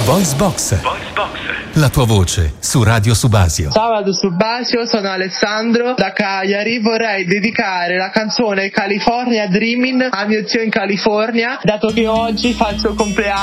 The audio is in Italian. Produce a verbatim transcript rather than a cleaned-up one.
Voice Box. Voice Box. La tua voce su Radio Subasio. Ciao Radio Subasio, sono Alessandro da Cagliari. Vorrei dedicare la canzone California Dreamin' a mio zio in California, dato che oggi fa il suo compleanno.